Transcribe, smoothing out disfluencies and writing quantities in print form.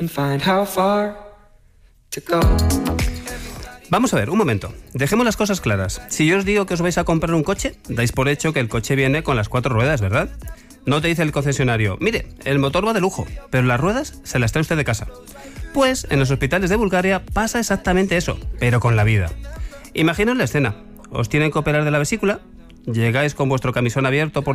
and find how far to go. Vamos a ver, un momento. Dejemos las cosas claras. Si yo os digo que os vais a comprar un coche, dais por hecho que el coche viene con las 4 ruedas, ¿verdad? No te dice el concesionario, mire, el motor va de lujo, pero las ruedas se las trae usted de casa. Pues en los hospitales de Bulgaria pasa exactamente eso, pero con la vida. Imaginaos la escena. Os tienen que operar de la vesícula, llegáis con vuestro camisón abierto por